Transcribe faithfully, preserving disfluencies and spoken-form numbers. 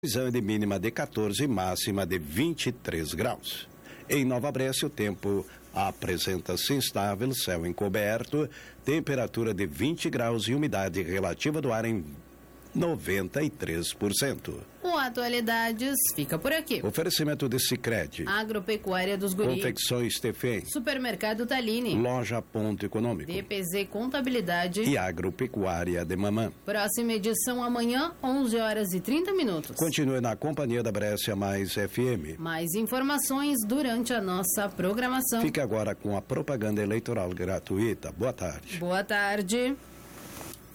Previsão de mínima de quatorze e máxima de vinte e três graus. Em Nova Brécia, o tempo apresenta-se instável, céu encoberto, temperatura de vinte graus e umidade relativa do ar em noventa e três por cento. O Atualidades fica por aqui. Oferecimento de Sicredi, Agropecuária dos Guri, Confecções Tefém, Supermercado Talini, Loja Ponto Econômico, D P Z Contabilidade e Agropecuária de Mamã. Próxima edição amanhã, onze horas e trinta minutos. Continue na companhia da Brécia Mais F M. Mais informações durante a nossa programação. Fique agora com a propaganda eleitoral gratuita. Boa tarde. Boa tarde.